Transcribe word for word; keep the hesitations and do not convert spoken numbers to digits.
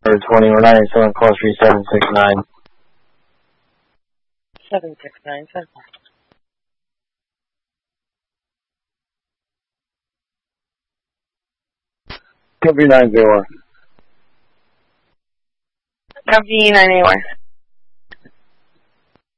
twenty or nine seven, call three seven six nine. seven six nine, seven. Copy nine zero one. Copy nine A one.